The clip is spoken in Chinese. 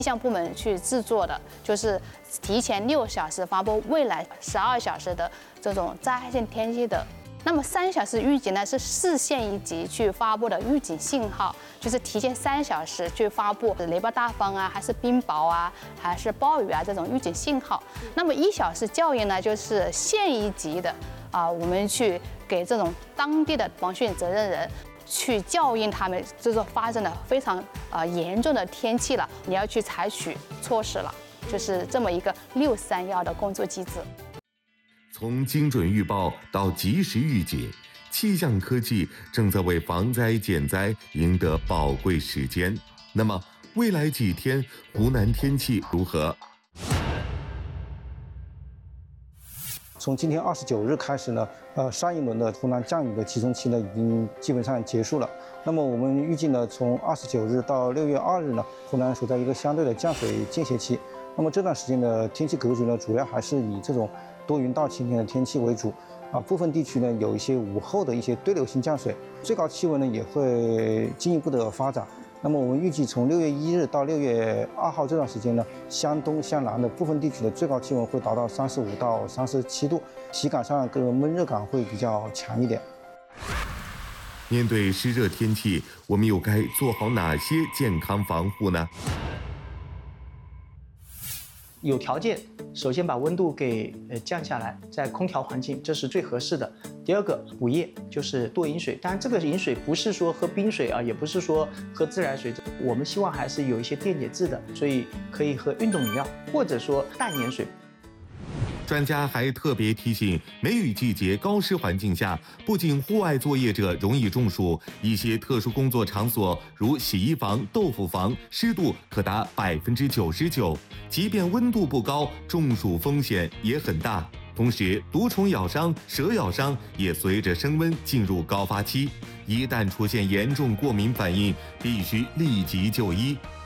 气象部门去制作的，就是提前6小时发布未来12小时的这种灾害性天气的。那么3小时预警呢，是4县1级去发布的预警信号，就是提前3小时去发布雷暴大风啊，还是冰雹啊，还是暴雨啊这种预警信号。那么1小时教育呢，就是县1级的我们去给这种当地的防汛责任人去教育他们，就是说发生了非常严重的天气了，你要去采取措施了，就是这么一个631的工作机制。 从精准预报到及时预警，气象科技正在为防灾减灾赢得宝贵时间。那么，未来几天湖南天气如何？ 从今天29日开始呢，上一轮的湖南降雨的集中期呢，已经基本上结束了。那么我们预计呢，从29日到6月2日呢，湖南处在一个相对的降水间歇期。那么这段时间的天气格局呢，主要还是以这种多云到晴天的天气为主。部分地区呢有一些午后的一些对流性降水，最高气温呢也会进一步的发展。那么我们预计从6月1日到6月2号这段时间呢，湘东、湘南的部分地区的最高气温会达到35到37度，体感上闷热感会比较强一点。 面对湿热天气，我们又该做好哪些健康防护呢？ 有条件，首先把温度给降下来，在空调环境，这是最合适的。第二个，补液就是多饮水，当然这个饮水不是说喝冰水啊，也不是说喝自来水，我们希望还是有一些电解质的，所以可以喝运动饮料或者说淡盐水。 专家还特别提醒，梅雨季节高湿环境下，不仅户外作业者容易中暑，一些特殊工作场所，如洗衣房、豆腐房，湿度可达99%。即便温度不高，中暑风险也很大。同时，毒虫咬伤、蛇咬伤也随着升温进入高发期，一旦出现严重过敏反应，必须立即就医。